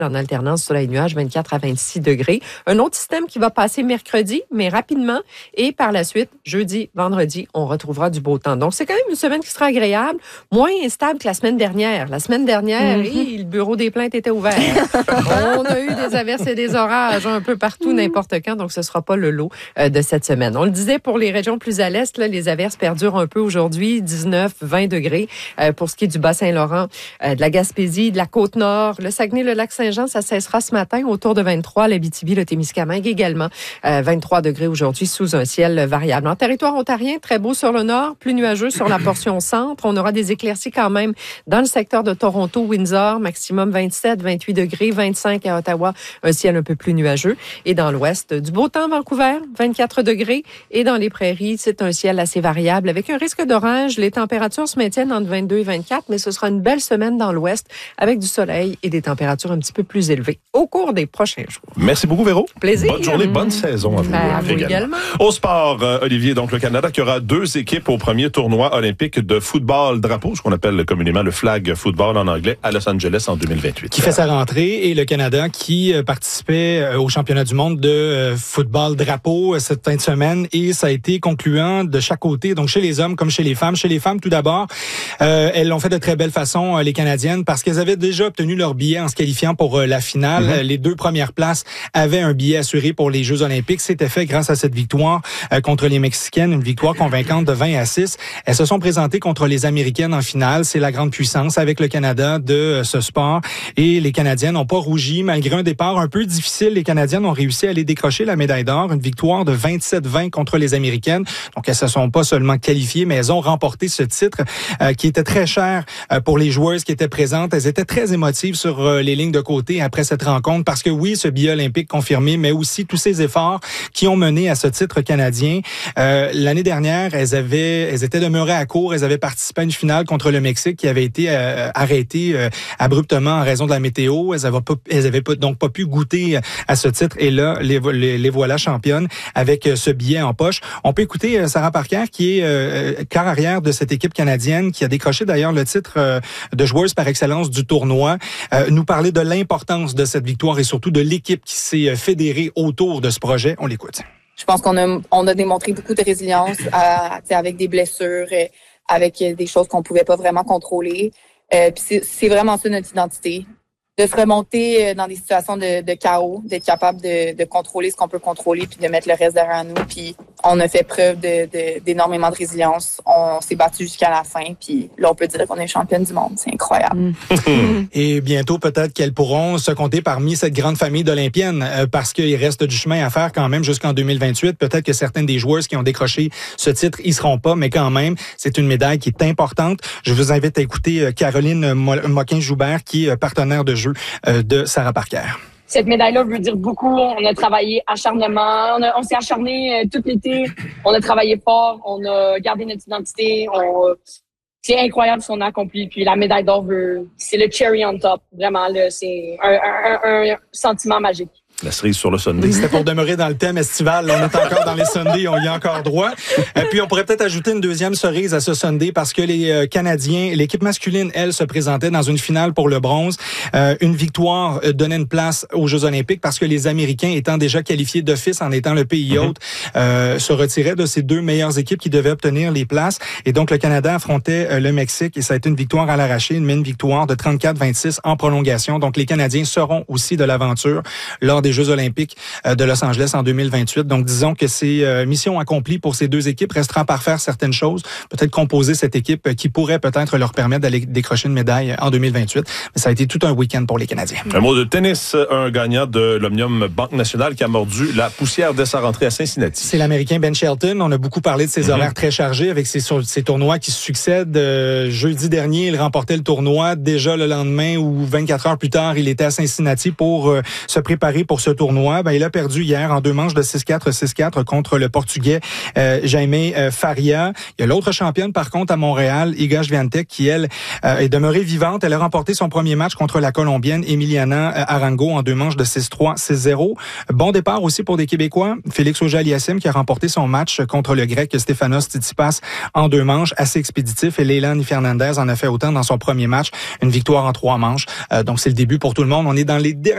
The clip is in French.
en alternance soleil-nuage, 24 à 26 degrés. Un autre système qui va passer mercredi, mais rapidement. Et par la suite, jeudi, vendredi, on retrouvera du beau temps. Donc, c'est quand même une semaine qui sera agréable, moins instable que la semaine dernière. La semaine dernière, le bureau des plaintes était ouvert. On a eu des averses et des orages un peu partout, n'importe quand. Donc, ce ne sera pas le lot de cette semaine. On le disait, pour les régions plus à l'est, là, les averses perdurent un peu aujourd'hui, 19, 20 degrés. Pour ce qui est du Bas-Saint-Laurent, de la Gaspésie, de la Côte-Nord, le Saguenay, le Lac-Saint-Jean, ça cessera ce matin autour de 23. L'Abitibi, le Témiscamingue également, 23 degrés aujourd'hui sous un ciel variable. En territoire ontarien, très beau sur le nord, plus nuageux sur la portion centre. On aura des éclaircies quand même dans le secteur de Toronto, Windsor, maximum 27, 28 degrés, 25 à Ottawa, un ciel un peu plus nuageux. Et dans l'ouest, du beau temps, Vancouver, 24 degrés. Et dans les prairies, c'est un ciel assez variable avec un risque d'orage. Les températures se maintiennent entre 22 et 24, mais ce sera une belle semaine dans l'ouest avec du soleil et des températures un petit peu plus élevées au cours des prochains jours. Merci beaucoup, Véro. Plaisir. Bonne journée, bonne saison à vous, également. Au sport, Olivier, donc le Canada qui aura 2 équipes au premier tournoi olympique de football drapeau, ce qu'on appelle communément le flag football en anglais, à Los Angeles en 2028. Qui fait sa rentrée, et le Canada qui participait au championnat du monde de football drapeau cette fin de semaine, et ça a été concluant de chaque côté, donc chez les hommes comme chez les femmes. Chez les femmes, tout d'abord, elles l'ont fait de très belle façon, les Canadiennes, parce qu'elles avaient déjà obtenu leur billet en se qualifiant pour la finale. Les 2 premières places avaient un billet assuré pour les Jeux olympiques. C'était fait grâce à cette victoire contre les Mexicaines, une victoire convaincante de 20-6. Elles se sont présentées contre les Américaines en finale. C'est la grande puissance avec le Canada de ce sport. Et les Canadiennes n'ont pas rougi. Malgré un départ un peu difficile, les Canadiennes ont réussi à aller décrocher la médaille d'or. Une victoire de 27-20 contre les Américaines. Donc, elles se sont pas seulement qualifiées, mais elles ont remporté ce titre qui était très cher pour les joueuses qui étaient présentes. Elles étaient très émotives sur les lignes de côté après cette rencontre, parce que oui, ce billet olympique confirmé, mais aussi tous ces efforts qui ont mené à ce titre canadien. L'année dernière, elles étaient demeurées à court. Elles avaient participé à une finale contre le Mexique qui avait été arrêtée abruptement en raison de la météo. Elles avaient donc pas pu goûter à ce titre. Et là, les voilà championnes avec ce billet en poche. On peut écouter Sarah Parker, qui est quart arrière de cette équipe canadienne, qui a décroché d'ailleurs le titre de joueuse par excellence du tournoi, nous parler de l'importance de cette victoire et surtout de l'équipe qui s'est fédérée autour de ce projet. On l'écoute. Je pense qu'on a démontré beaucoup de résilience avec des blessures, avec des choses qu'on pouvait pas vraiment contrôler. Puis c'est vraiment ça notre identité. De se remonter dans des situations de chaos, d'être capable de contrôler ce qu'on peut contrôler puis de mettre le reste derrière nous. Puis on a fait preuve d'énormément de résilience. On s'est battu jusqu'à la fin. Puis là, on peut dire qu'on est championne du monde. C'est incroyable. Et bientôt, peut-être qu'elles pourront se compter parmi cette grande famille d'Olympiennes, parce qu'il reste du chemin à faire quand même jusqu'en 2028. Peut-être que certaines des joueuses qui ont décroché ce titre y seront pas, mais quand même, c'est une médaille qui est importante. Je vous invite à écouter Caroline Moquin-Joubert, qui est partenaire de jeu de Sarah Parker. Cette médaille-là veut dire beaucoup. On a travaillé acharnement. On s'est acharné tout l'été. On a travaillé fort. On a gardé notre identité. C'est incroyable ce qu'on a accompli. Puis la médaille d'or, c'est le cherry on top. Vraiment, là, c'est un sentiment magique. La cerise sur le Sunday. C'était pour demeurer dans le thème estival. On est encore dans les Sundays, on y a encore droit. Puis on pourrait peut-être ajouter une deuxième cerise à ce Sunday, parce que les Canadiens, l'équipe masculine, elle, se présentait dans une finale pour le bronze. Une victoire donnait une place aux Jeux olympiques, parce que les Américains, étant déjà qualifiés d'office en étant le pays hôte, se retiraient de ces 2 meilleures équipes qui devaient obtenir les places. Et donc le Canada affrontait le Mexique, et ça a été une victoire à l'arraché, une victoire de 34-26 en prolongation. Donc les Canadiens seront aussi de l'aventure lors des Jeux olympiques de Los Angeles en 2028. Donc, disons que c'est mission accomplie pour ces 2 équipes. Restera par faire certaines choses. Peut-être composer cette équipe qui pourrait peut-être leur permettre d'aller décrocher une médaille en 2028. Mais ça a été tout un week-end pour les Canadiens. Un mot de tennis. Un gagnant de l'Omnium Banque Nationale qui a mordu la poussière dès sa rentrée à Cincinnati. C'est l'Américain Ben Shelton. On a beaucoup parlé de ses horaires très chargés avec ces tournois qui se succèdent. Jeudi dernier, il remportait le tournoi. Déjà le lendemain ou 24 heures plus tard, il était à Cincinnati pour se préparer pour ce tournoi. Il a perdu hier en 2 manches de 6-4, 6-4 contre le Portugais Jaime Faria. Il y a l'autre championne, par contre, à Montréal, Iga Swiatek, qui, elle, est demeurée vivante. Elle a remporté son premier match contre la Colombienne Emiliana Arango en 2 manches de 6-3, 6-0. Bon départ aussi pour des Québécois. Félix Auger-Aliassime qui a remporté son match contre le Grec Stefanos Tsitsipas en 2 manches, assez expéditif. Et Leilani Fernandez en a fait autant dans son premier match. Une victoire en 3 manches. Donc, c'est le début pour tout le monde. On est dans les derniers